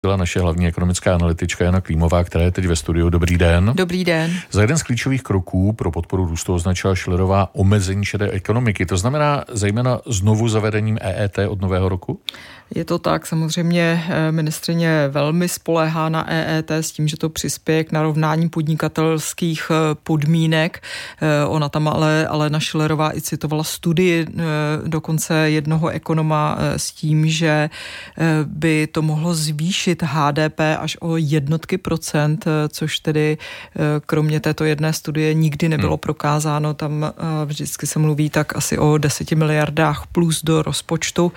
byla naše hlavní ekonomická analytička Jana Klímová, která je teď ve studiu. Dobrý den. Dobrý den. Za jeden z klíčových kroků pro podporu růstu označila Schillerová omezení šedé ekonomiky. To znamená zejména znovu zavedením EET od nového roku? Je to tak, samozřejmě ministryně velmi spoléhá na EET s tím, že to přispěje k narovnání podnikatelských podmínek. Ona tam ale Alena Schillerová i citovala studii dokonce jednoho ekonoma s tím, že by to mohlo zvýšit HDP až o jednotky procent, což tedy kromě této jedné studie nikdy nebylo prokázáno. Tam vždycky se mluví tak asi o 10 miliardách plus do rozpočtu,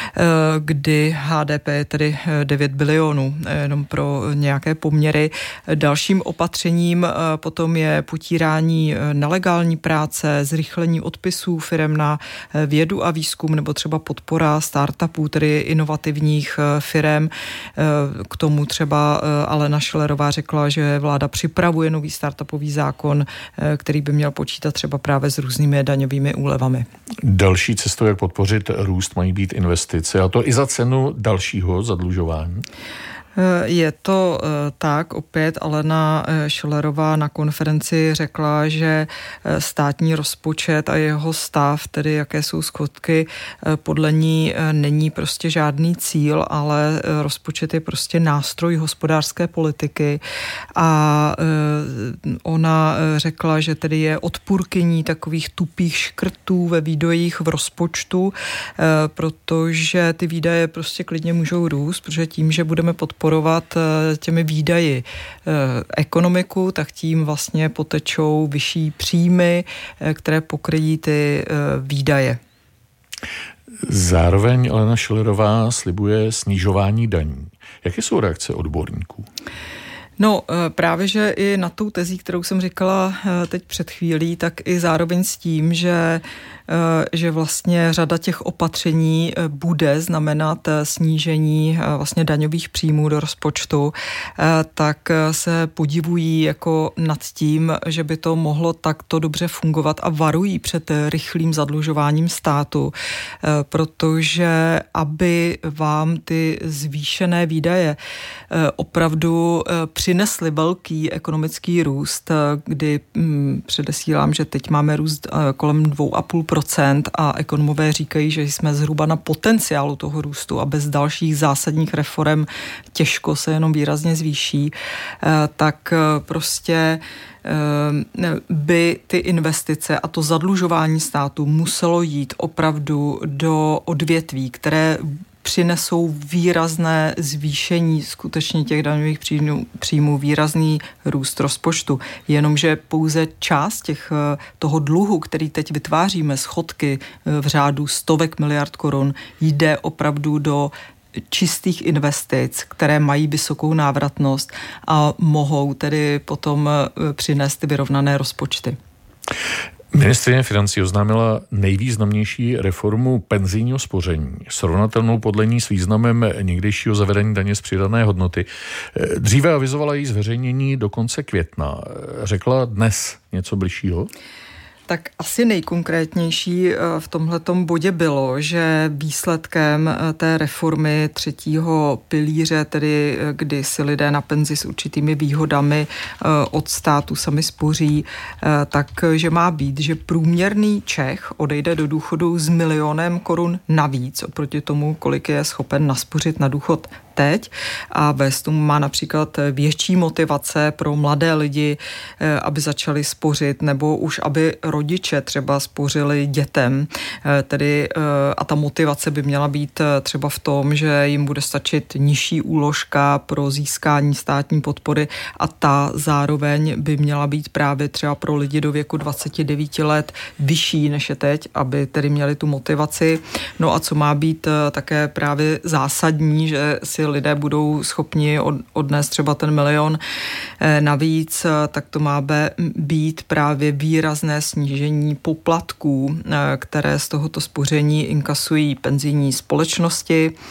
kdy HDP je tedy 9 bilionů, jenom pro nějaké poměry. Dalším opatřením potom je potírání nelegální práce, zrychlení odpisů firem na vědu a výzkum nebo třeba podpora startupů, tedy inovativních firem. K tomu třeba Alena Schillerová řekla, že vláda připravuje nový startupový zákon, který by měl počítat třeba právě s různými daňovými úlevami. Další cestou, jak podpořit růst, mají být investice, a to i za cenu dalšího zadlužování. Je to tak, opět Alena Schillerová na konferenci řekla, že státní rozpočet a jeho stav, tedy jaké jsou schodky, podle ní není prostě žádný cíl, ale rozpočet je prostě nástroj hospodářské politiky a ona řekla, že tedy je odpůrkyní takových tupých škrtů ve výdajích v rozpočtu, protože ty výdaje prostě klidně můžou růst, protože tím, že budeme podporovat těmi výdaji ekonomiku, tak tím vlastně potečou vyšší příjmy, které pokryjí ty výdaje. Zároveň Alena Schillerová slibuje snižování daní. Jaké jsou reakce odborníků? No právě, že i na tou tezí, kterou jsem říkala teď před chvílí, tak i zároveň s tím, že vlastně řada těch opatření bude znamenat snížení vlastně daňových příjmů do rozpočtu, tak se podivují jako nad tím, že by to mohlo takto dobře fungovat a varují před rychlým zadlužováním státu, protože aby vám ty zvýšené výdaje opravdu přinesly velký ekonomický růst, kdy předesílám, že teď máme růst kolem 2,5% a ekonomové říkají, že jsme zhruba na potenciálu toho růstu a bez dalších zásadních reforem těžko se jenom výrazně zvýší, tak prostě by ty investice a to zadlužování státu muselo jít opravdu do odvětví, které přinesou výrazné zvýšení skutečně těch daňových příjmů, výrazný růst rozpočtu. Jenomže pouze část toho dluhu, který teď vytváříme, schodky v řádu stovek miliard korun, jde opravdu do čistých investic, které mají vysokou návratnost a mohou tedy potom přinést vyrovnané rozpočty. Ministryně financí oznámila nejvýznamnější reformu penzijního spoření, srovnatelnou podle ní s významem někdejšího zavedení daně z přidané hodnoty. Dříve avizovala její zveřejnění do konce května. Řekla dnes něco bližšího? Tak asi nejkonkrétnější v tomhletom bodě bylo, že výsledkem té reformy třetího pilíře, tedy kdy si lidé na penzi s určitými výhodami od státu sami spoří, takže má být, že průměrný Čech odejde do důchodu s 1 000 000 korun navíc oproti tomu, kolik je schopen naspořit na důchod teď, a bez tomu má například větší motivace pro mladé lidi, aby začali spořit, nebo už aby rodiče třeba spořili dětem. Tedy a ta motivace by měla být třeba v tom, že jim bude stačit nižší úložka pro získání státní podpory a ta zároveň by měla být právě třeba pro lidi do věku 29 let vyšší než je teď, aby tedy měli tu motivaci. No a co má být také právě zásadní, že si lidé budou schopni odnést třeba ten 1 000 000 navíc, tak to má být právě výrazné snížení poplatků, které z tohoto spoření inkasují penzijní společnosti.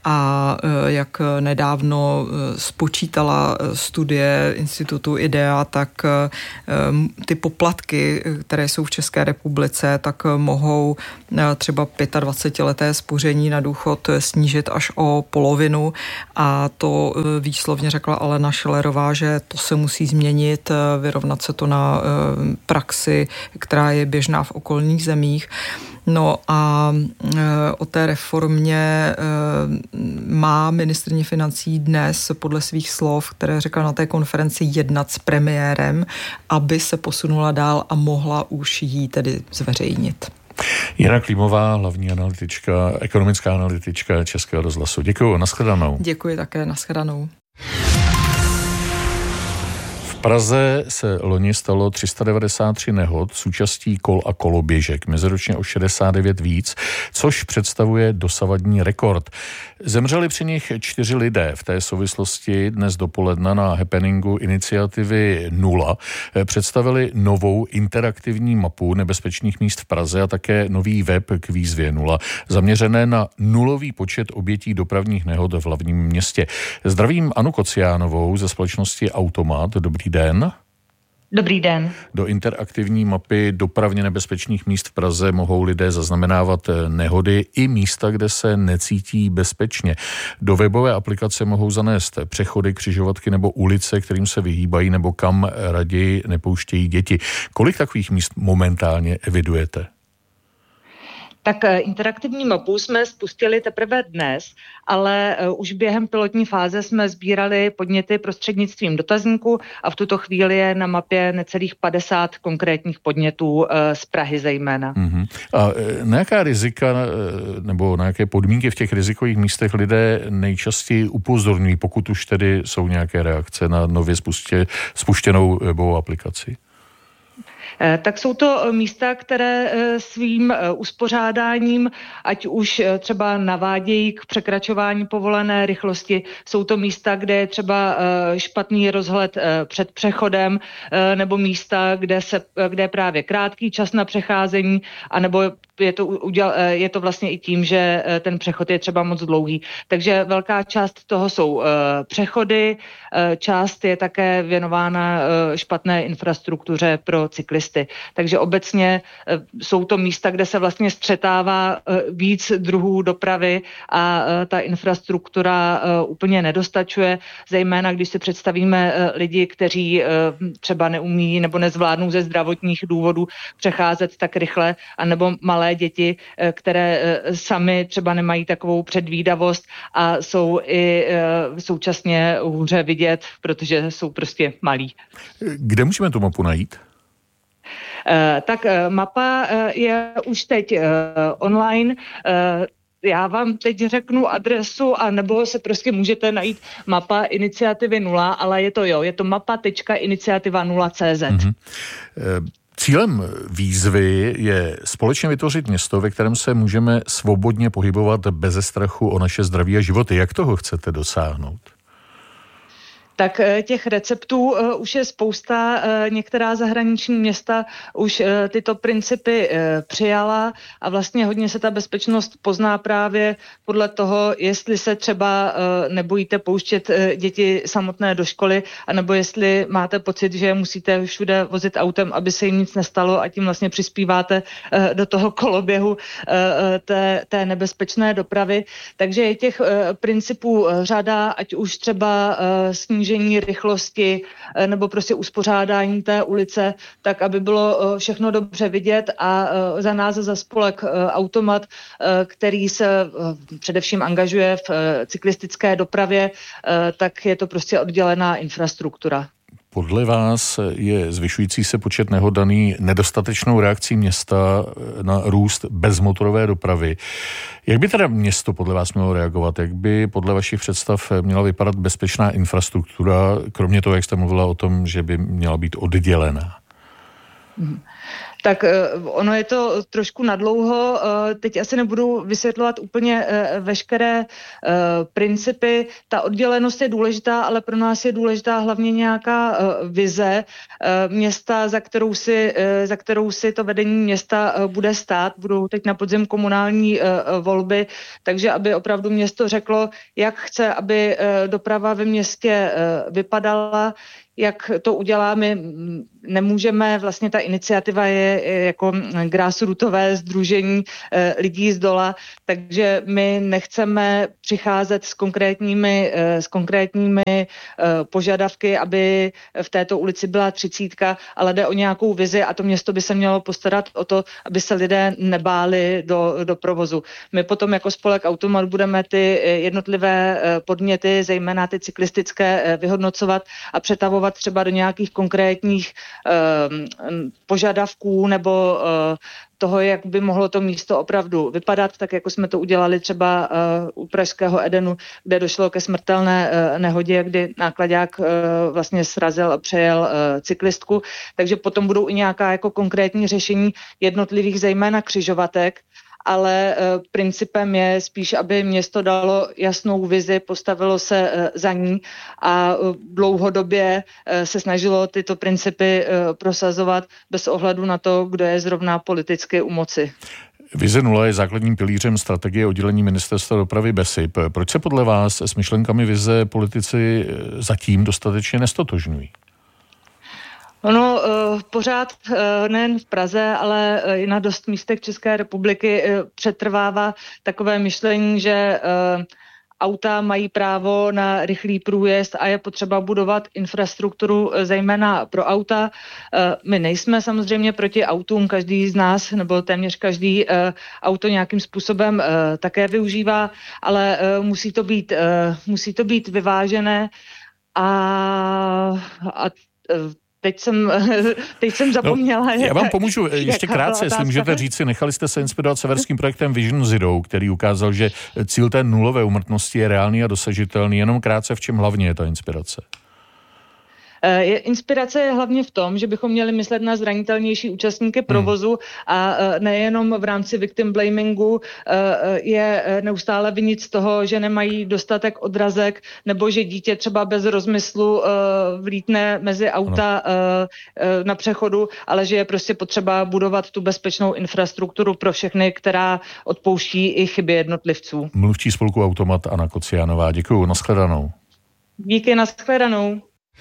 a jak nedávno spočítala studie institutu IDEA, tak ty poplatky, které jsou v České republice, tak mohou třeba 25leté spoření na důchod snížit až o polovinu a to výslovně řekla Alena Schillerová, že to se musí změnit, vyrovnat se to na praxi, která je běžná v okolních zemích. No a o té reformě má ministryně financí dnes podle svých slov, které řekla na té konferenci, jednat s premiérem, aby se posunula dál a mohla už ji tedy zveřejnit. Jana Klímová, hlavní analytička, ekonomická analytička Českého rozhlasu. Děkuji, nashledanou. Děkuji také, nashledanou. V Praze se loni stalo 393 nehod s účastí kol a koloběžek, meziročně o 69 víc, což představuje dosavadní rekord. Zemřeli při nich 4 lidé. V té souvislosti dnes dopoledne na happeningu iniciativy 0 představili novou interaktivní mapu nebezpečných míst v Praze a také nový web k výzvě 0, zaměřené na nulový počet obětí dopravních nehod v hlavním městě. Zdravím Anu Kociánovou ze společnosti Automat. Dobrý den. Dobrý den. Do interaktivní mapy dopravně nebezpečných míst v Praze mohou lidé zaznamenávat nehody i místa, kde se necítí bezpečně. Do webové aplikace mohou zanést přechody, křižovatky nebo ulice, kterým se vyhýbají nebo kam raději nepouštějí děti. Kolik takových míst momentálně evidujete? Tak interaktivní mapu jsme spustili teprve dnes, ale už během pilotní fáze jsme sbírali podněty prostřednictvím dotazníku a v tuto chvíli je na mapě necelých 50 konkrétních podnětů z Prahy zejména. A na jaká rizika nebo na jaké podmínky v těch rizikových místech lidé nejčastěji upozorňují, pokud už tedy jsou nějaké reakce na nově spuštěnou webovou aplikaci? Tak jsou to místa, které svým uspořádáním, ať už třeba navádějí k překračování povolené rychlosti, jsou to místa, kde je třeba špatný rozhled před přechodem, nebo místa, kde je právě krátký čas na přecházení, anebo je to vlastně i tím, že ten přechod je třeba moc dlouhý. Takže velká část toho jsou přechody, část je také věnována špatné infrastruktuře pro cyklisty. Takže obecně jsou to místa, kde se vlastně střetává víc druhů dopravy a ta infrastruktura úplně nedostačuje, zejména když si představíme lidi, kteří třeba neumí nebo nezvládnou ze zdravotních důvodů přecházet tak rychle, anebo malé děti, které sami třeba nemají takovou předvídavost a jsou i současně hůře vidět, protože jsou prostě malí. Kde můžeme tu mapu najít? Tak mapa je už teď online. Já vám teď řeknu adresu, anebo se prostě můžete najít mapa iniciativy 0, ale je to mapa.iniciativa0.cz. Cílem výzvy je společně vytvořit město, ve kterém se můžeme svobodně pohybovat beze strachu o naše zdraví a životy. Jak toho chcete dosáhnout? Tak těch receptů už je spousta. Některá zahraniční města už tyto principy přijala a vlastně hodně se ta bezpečnost pozná právě podle toho, jestli se třeba nebojíte pouštět děti samotné do školy, anebo jestli máte pocit, že musíte všude vozit autem, aby se jim nic nestalo a tím vlastně přispíváte do toho koloběhu té nebezpečné dopravy. Takže je těch principů řada, ať už třeba snížení rychlosti nebo prostě uspořádání té ulice, tak aby bylo všechno dobře vidět a za nás, za spolek Automat, který se především angažuje v cyklistické dopravě, tak je to prostě oddělená infrastruktura. Podle vás je zvyšující se počet nehod daný nedostatečnou reakcí města na růst bezmotorové dopravy. Jak by teda město podle vás mělo reagovat? Jak by podle vašich představ měla vypadat bezpečná infrastruktura, kromě toho, jak jste mluvila o tom, že by měla být oddělená? Tak ono je to trošku nadlouho. Teď asi nebudu vysvětlovat úplně veškeré principy. Ta oddělenost je důležitá, ale pro nás je důležitá hlavně nějaká vize města, za kterou si to vedení města bude stát. Budou teď na podzim komunální volby, takže aby opravdu město řeklo, jak chce, aby doprava ve městě vypadala, jak to udělá. My nemůžeme, vlastně ta iniciativa je jako grassrootové sdružení lidí z dola, takže my nechceme přicházet s konkrétními požadavky, aby v této ulici byla 30, ale jde o nějakou vizi a to město by se mělo postarat o to, aby se lidé nebáli do provozu. My potom jako spolek Automat budeme ty jednotlivé podněty, zejména ty cyklistické, vyhodnocovat a přetavovat třeba do nějakých konkrétních požadavků nebo toho, jak by mohlo to místo opravdu vypadat, tak jako jsme to udělali třeba u pražského Edenu, kde došlo ke smrtelné nehodě, kdy náklaďák vlastně srazil a přejel cyklistku. Takže potom budou i nějaká jako konkrétní řešení jednotlivých zejména křižovatek, ale principem je spíš, aby město dalo jasnou vizi, postavilo se za ní a dlouhodobě se snažilo tyto principy prosazovat bez ohledu na to, kdo je zrovna politicky u moci. Vize 0 je základním pilířem strategie oddělení ministerstva dopravy BESIP. Proč se podle vás s myšlenkami vize politici zatím dostatečně nestotožňují? Ono pořád nejen v Praze, ale i na dost místech České republiky přetrvává takové myšlení, že auta mají právo na rychlý průjezd a je potřeba budovat infrastrukturu zejména pro auta. My nejsme samozřejmě proti autům, každý z nás, nebo téměř každý auto nějakým způsobem také využívá, ale musí to být vyvážené a Teď jsem zapomněla. No, já vám pomůžu ještě krátce, jestli můžete říct si, nechali jste se inspirovat severským projektem Vision Zero, který ukázal, že cíl té nulové úmrtnosti je reálný a dosažitelný. Jenom krátce, v čem hlavně je ta inspirace? Inspirace je hlavně v tom, že bychom měli myslet na zranitelnější účastníky provozu a nejenom v rámci victim blamingu je neustále vinit z toho, že nemají dostatek odrazek nebo že dítě třeba bez rozmyslu vlítne mezi auta na přechodu, ale že je prostě potřeba budovat tu bezpečnou infrastrukturu pro všechny, která odpouští i chyby jednotlivců. Mluvčí spolku Automat Anna Kociánová. Děkuju, nashledanou. Díky, nashledanou.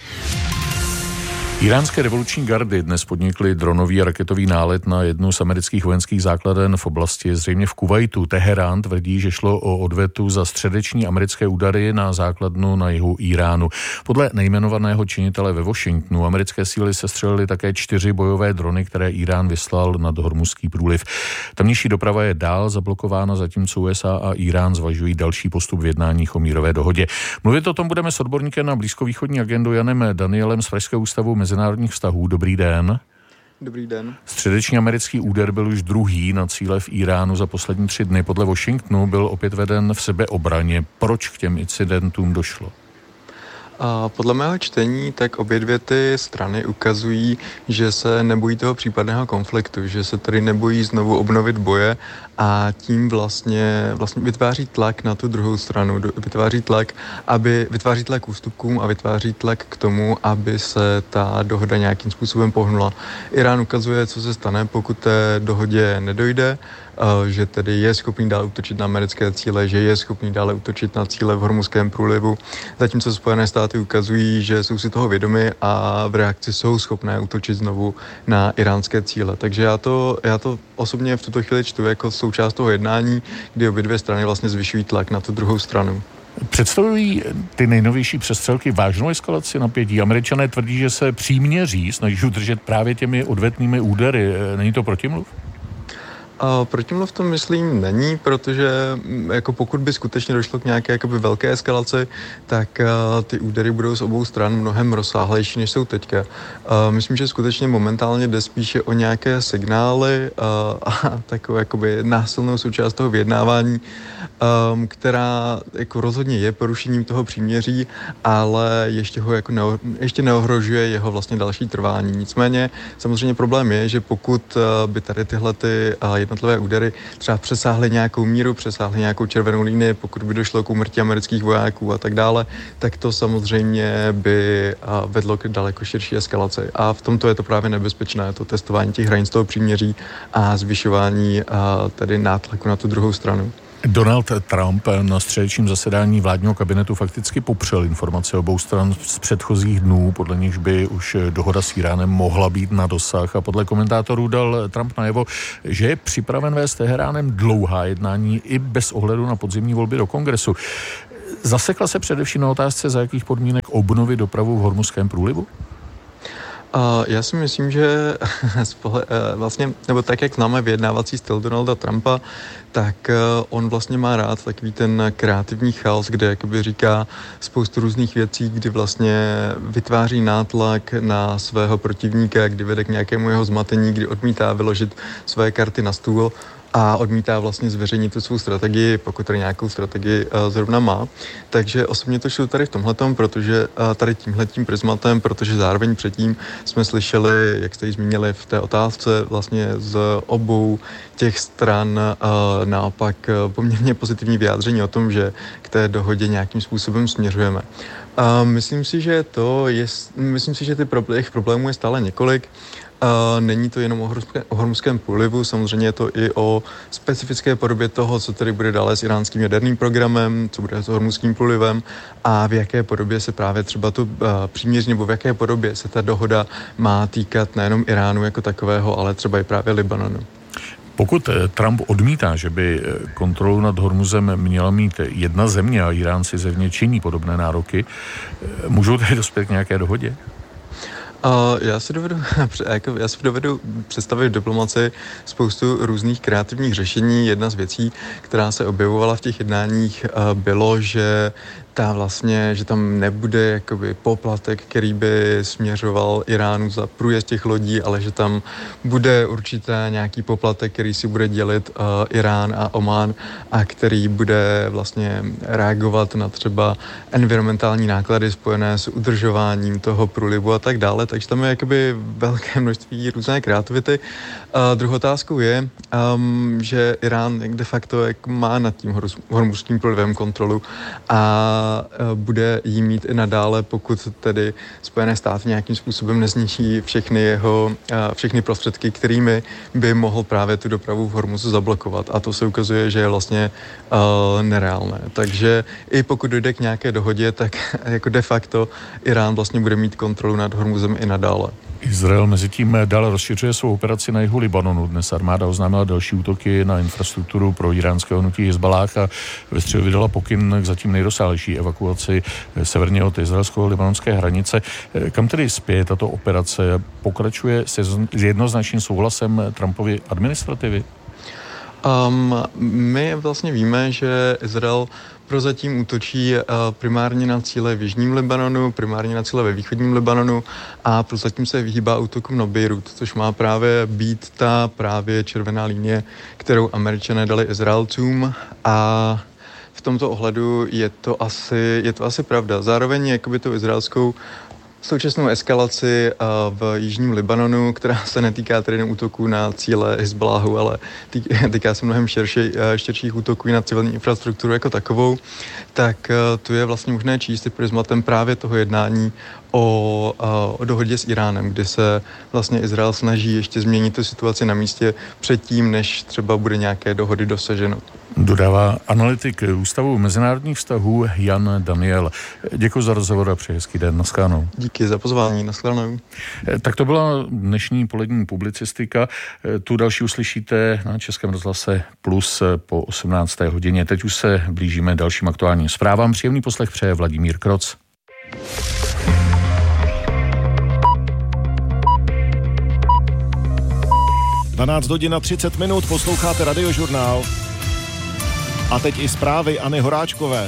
Iránské revoluční gardy dnes podnikly dronový a raketový nálet na jednu z amerických vojenských základen v oblasti, zřejmě v Kuvajtu. Teherán tvrdí, že šlo o odvetu za středeční americké údery na základnu na jihu Iránu. Podle nejmenovaného činitele ve Washingtonu americké síly sestřelily také 4 bojové drony, které Irán vyslal nad Hormuzský průliv. Tamnější doprava je dál zablokována, zatímco USA a Irán zvažují další postup v jednáních o mírové dohodě. Mluvit o tom budeme s odborníkem na blízkovýchodní agendu Janem Danielem z Pražského ústavu mezinárodních vztahů. Dobrý den. Dobrý den. Středeční americký úder byl už druhý na cíle v Iránu za poslední 3 dny. Podle Washingtonu byl opět veden v sebeobraně. Proč k těm incidentům došlo? A podle mého čtení, tak obě dvě ty strany ukazují, že se nebojí toho případného konfliktu, že se tady nebojí znovu obnovit boje a tím vlastně vytváří tlak na tu druhou stranu, vytváří tlak k ústupkům a vytváří tlak k tomu, aby se ta dohoda nějakým způsobem pohnula. Irán ukazuje, co se stane, pokud té dohodě nedojde, že tedy je schopný dále útočit na americké cíle, že je schopný dále útočit na cíle v Hormuzském průlivu, zatímco Spojené státy ukazují, že jsou si toho vědomi a v reakci jsou schopné útočit znovu na iránské cíle. Takže já to osobně v tuto chvíli čtu jako součást toho jednání, kdy obě dvě strany vlastně zvyšují tlak na tu druhou stranu. Představují ty nejnovější přestřelky vážnou eskalaci napětí? Američané tvrdí, že se příměří snaží udržet právě těmi odvetnými údery. Není to protimluv? Protimluv to myslím není, protože jako pokud by skutečně došlo k nějaké jakoby velké eskalaci, tak ty údery budou z obou stran mnohem rozsáhlejší, než jsou teďka. Myslím, že skutečně momentálně jde spíše o nějaké signály a takovou jakoby násilnou součást toho vyjednávání, která jako rozhodně je porušením toho příměří, ale ještě ho jako ještě neohrožuje jeho vlastně další trvání. Nicméně samozřejmě problém je, že pokud by tady tyhle ty jednotlivé údery třeba přesáhly nějakou míru, přesáhly nějakou červenou linii, pokud by došlo k úmrtí amerických vojáků a tak dále, tak to samozřejmě by vedlo k daleko širší eskalaci. A v tomto je to právě nebezpečné, to testování těch hranic toho příměří a zvyšování tedy nátlaku na tu druhou stranu. Donald Trump na středečním zasedání vládního kabinetu fakticky popřel informace obou stran z předchozích dnů, podle nichž by už dohoda s Iránem mohla být na dosah, a podle komentátorů dal Trump najevo, že je připraven vést s Teheránem dlouhá jednání i bez ohledu na podzimní volby do kongresu. Zasekla se především na otázce, za jakých podmínek obnovit dopravu v Hormuzském průlivu? Já si myslím, že vlastně, nebo tak, jak známe vyjednávací styl Donalda Trumpa, tak on vlastně má rád takový ten kreativní chaos, kde jakoby říká spoustu různých věcí, kdy vlastně vytváří nátlak na svého protivníka, kdy vede k nějakému jeho zmatení, kdy odmítá vyložit své karty na stůl a odmítá vlastně zveřejnit tu svou strategii, pokud tady nějakou strategii zrovna má. Takže osobně to šlo tady v tomhletom, protože tady tímhletím prismatem, protože zároveň předtím jsme slyšeli, jak jste ji zmínili v té otázce, vlastně z obou těch stran naopak poměrně pozitivní vyjádření o tom, že k té dohodě nějakým způsobem směřujeme. Myslím si, že těch problémů je stále několik. Není to jenom o Hormuzském průlivu, samozřejmě je to i o specifické podobě toho, co tady bude dále s iránským jaderným programem, co bude s Hormuzským průlivem a v jaké podobě se právě třeba to příměří, nebo v jaké podobě se ta dohoda má týkat nejenom Iránu jako takového, ale třeba i právě Libanonu. Pokud Trump odmítá, že by kontrolu nad Hormuzem měla mít jedna země a Irán si zevně činí podobné nároky, můžou tady dospět k nějaké dohodě? Já si dovedu představit v diplomaci spoustu různých kreativních řešení. Jedna z věcí, která se objevovala v těch jednáních, bylo, že tam nebude jakoby poplatek, který by směřoval Iránu za průjezd těch lodí, ale že tam bude určitě nějaký poplatek, který si bude dělit Irán a Omán a který bude vlastně reagovat na třeba environmentální náklady spojené s udržováním toho průlivu a tak dále. Takže tam je jakoby velké množství různé kreativity. Druhou otázkou je, že Irán de facto má nad tím Hormuzským průlivem kontrolu a bude jí mít i nadále, pokud tedy Spojené státy nějakým způsobem nezničí všechny prostředky, kterými by mohl právě tu dopravu v Hormuzu zablokovat. A to se ukazuje, že je vlastně nereálné. Takže i pokud dojde k nějaké dohodě, tak jako de facto Irán vlastně bude mít kontrolu nad Hormuzem i nadále. Izrael mezitím dále rozšiřuje svou operaci na jihu Libanonu. Dnes armáda oznámila další útoky na infrastrukturu pro iránského hnutí Hizballáh a ve středu vydala pokyn k zatím nejrozsáhlejší evakuaci severně od izraelsko-libanonské hranice. Kam tedy spěje tato operace? Pokračuje se s jednoznačným souhlasem Trumpovy administrativy? My vlastně víme, že Izrael prozatím útočí primárně na cíle v jižním Libanonu, primárně na cíle ve východním Libanonu a prozatím se vyhýbá útokům na Bejrút, což má právě být ta právě červená linie, kterou Američané dali Izraelcům, a v tomto ohledu je to asi pravda. Zároveň jakoby tu izraelskou současnou eskalaci v jižním Libanonu, která se netýká tedy jen útoků na cíle Hizballáhu, ale týká se mnohem širších útoků na civilní infrastrukturu jako takovou, tak tu je vlastně možné číst prismatem právě toho jednání o dohodě s Iránem, kdy se vlastně Izrael snaží ještě změnit tu situaci na místě předtím, než třeba bude nějaké dohody dosaženo. Dodává analytik Ústavu mezinárodních vztahů Jan Daniel. Děkuji za rozhovor a přeji hezký den. Naschledanou. Díky za pozvání. Naschledanou. Tak to byla dnešní polední publicistika. Tu další uslyšíte na Českém rozhlase Plus po 18. hodině. Teď už se blížíme dalším aktuálním zprávám. Příjemný poslech přeje Vladimír Kroc. 12 hodin a 30 minut, posloucháte Radiožurnál. A teď i zprávy Anny Horáčkové.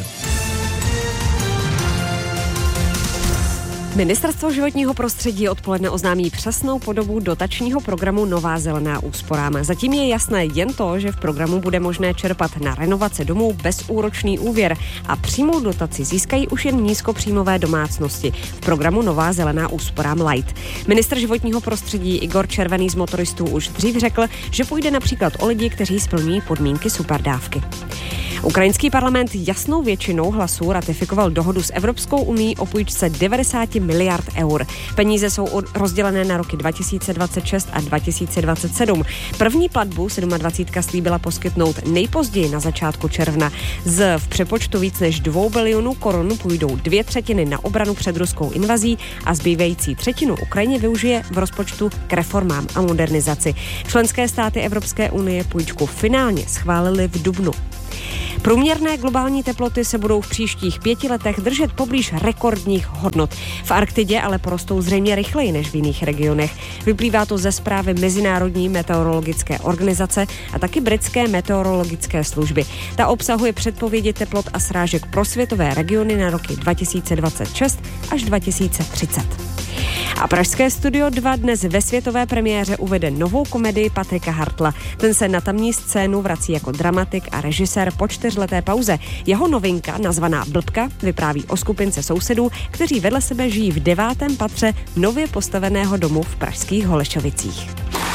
Ministerstvo životního prostředí odpoledne oznámí přesnou podobu dotačního programu Nová zelená úsporám. Zatím je jasné jen to, že v programu bude možné čerpat na renovace domů bezúročný úvěr a přímou dotaci získají už jen nízkopříjmové domácnosti v programu Nová zelená úsporám Light. Ministr životního prostředí Igor Červený z Motoristů už dřív řekl, že půjde například o lidi, kteří splňují podmínky superdávky. Ukrajinský parlament jasnou většinou hlasů ratifikoval dohodu s Evropskou unií o půjčce 90 miliard eur. Peníze jsou rozdělené na roky 2026 a 2027. První platbu 27 slíbila poskytnout nejpozději na začátku června. V přepočtu víc než 2 bilionů korun půjdou 2/3 na obranu před ruskou invazí a zbývající 1/3 Ukrajině využije v rozpočtu k reformám a modernizaci. Členské státy Evropské unie půjčku finálně schválily v dubnu. Průměrné globální teploty se budou v příštích 5 letech držet poblíž rekordních hodnot. V Arktidě ale porostou zřejmě rychleji než v jiných regionech. Vyplývá to ze zprávy Mezinárodní meteorologické organizace a taky britské meteorologické služby. Ta obsahuje předpovědi teplot a srážek pro světové regiony na roky 2026 až 2030. A pražské Studio 2 dnes ve světové premiéře uvede novou komedii Patrika Hartla. Ten se na tamní scénu vrací jako dramatik a režisér po 4leté pauze. Jeho novinka, nazvaná Blbka, vypráví o skupince sousedů, kteří vedle sebe žijí v 9. patře nově postaveného domu v pražských Holešovicích.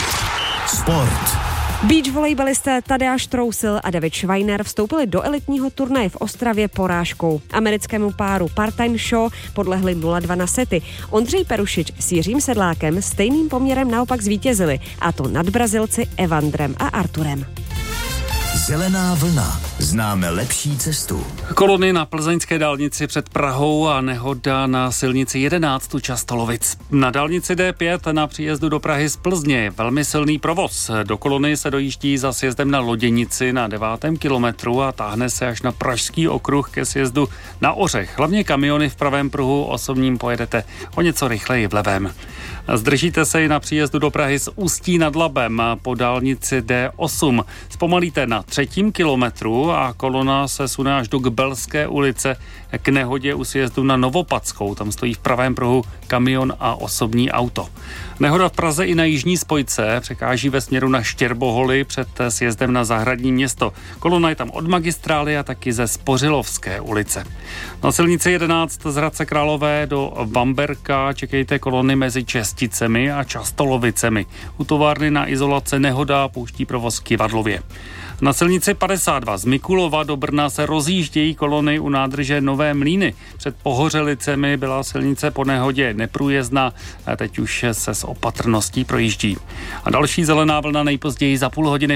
Sport. Beach volejbalisté Tadeáš Trousil a David Schweiner vstoupili do elitního turnaje v Ostravě porážkou. Americkému páru Part-Time Show podlehli 0-2 na sety. Ondřej Perušič s Jiřím Sedlákem stejným poměrem naopak zvítězili, a to nad Brazilci Evandrem a Arturem. Zelená vlna. Známe lepší cestu. Kolony na plzeňské dálnici před Prahou a nehoda na silnici 11 u Častolovic. Na dálnici D5 na příjezdu do Prahy z Plzně je velmi silný provoz. Do kolony se dojíždí za sjezdem na Loděnici na 9. kilometru a táhne se až na Pražský okruh ke sjezdu na Ořech. Hlavně kamiony v pravém pruhu, osobním pojedete o něco rychleji v levém. Zdržíte se i na příjezdu do Prahy z Ústí nad Labem po dálnici D8. Zpomalíte na 3. kilometru a kolona se sune až do Gbelské ulice k nehodě u sjezdu na Novopadskou. Tam stojí v pravém pruhu kamion a osobní auto. Nehoda v Praze i na jižní spojce překáží ve směru na Štěrboholy před sjezdem na Zahradní město. Kolona je tam od magistrály a taky ze Spořilovské ulice. Na silnici 11 z Hradce Králové do Bamberka čekejte kolony mezi Česticemi a Častolovicemi. U továrny na izolace nehoda pouští provoz k Kivadlově. Na silnici 52 z Mikulova do Brna se rozjíždějí kolony u nádrže Nové Mlýny. Před Pohořelicemi byla silnice po nehodě neprůjezdná a teď už se s opatrností projíždí. A další zelená vlna nejpozději za půl hodiny.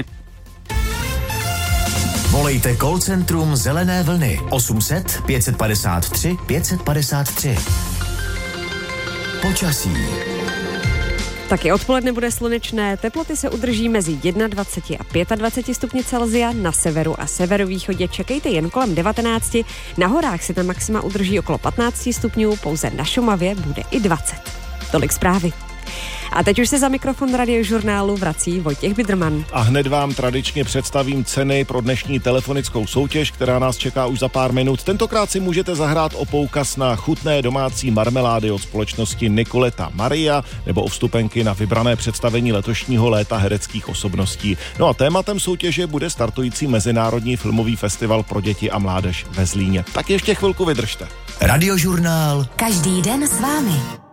Volejte call centrum Zelené vlny 800 553 553. Počasí. Taky odpoledne bude slunečné, teploty se udrží mezi 21 a 25 stupni Celsia, na severu a severovýchodě čekejte jen kolem 19, na horách se ta maxima udrží okolo 15 stupňů, pouze na Šumavě bude i 20. Tolik zprávy. A teď už se za mikrofon Radiožurnálu vrací Vojtěch Bidrman. A hned vám tradičně představím ceny pro dnešní telefonickou soutěž, která nás čeká už za pár minut. Tentokrát si můžete zahrát o poukaz na chutné domácí marmelády od společnosti Nicoleta Maria nebo o vstupenky na vybrané představení letošního léta hereckých osobností. No a tématem soutěže bude startující Mezinárodní filmový festival pro děti a mládež ve Zlíně. Tak ještě chvilku vydržte. Radiožurnál. Každý den s vámi.